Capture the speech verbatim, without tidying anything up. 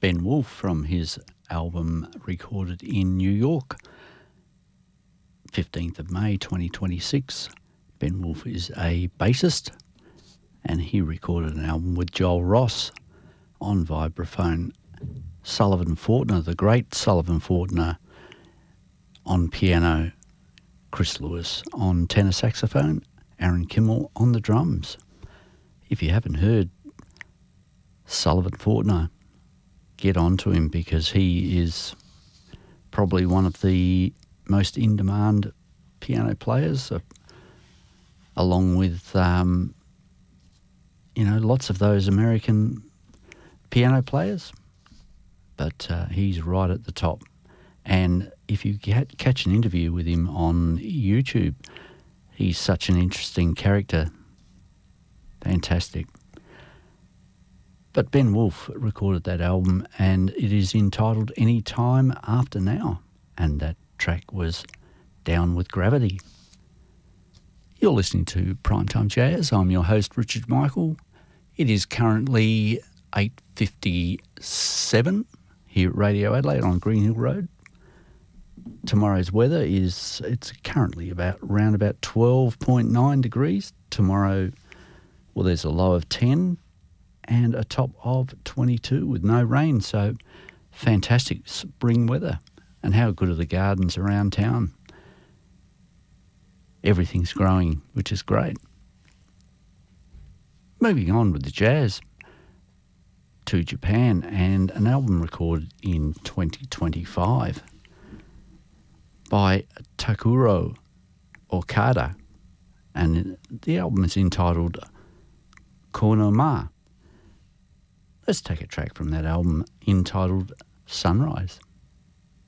Ben Wolf from his album recorded in New York, fifteenth of May twenty twenty-six. Ben Wolf is a bassist and he recorded an album with Joel Ross on vibraphone. Sullivan Fortner, the great Sullivan Fortner, on piano. Chris Lewis on tenor saxophone. Aaron Kimmel on the drums. If you haven't heard Sullivan Fortner, get on to him because he is probably one of the most in-demand piano players, uh, along with, um, you know, lots of those American piano players. But uh, he's right at the top. And if you get, catch an interview with him on YouTube, he's such an interesting character. Fantastic. But Ben Wolf recorded that album and it is entitled Any Time After Now. And that track was Down with Gravity. You're listening to Primetime Jazz. I'm your host, Richard Michael. It is currently eight fifty-seven here at Radio Adelaide on Green Hill Road. Tomorrow's weather is, it's currently about around about twelve point nine degrees. Tomorrow, well, there's a low of ten and a top of twenty-two with no rain. So fantastic spring weather. And how good are the gardens around town? Everything's growing, which is great. Moving on with the jazz to Japan and an album recorded in twenty twenty-five by Takuro Okada. And the album is entitled Konoma. Let's take a track from that album entitled Sunrise.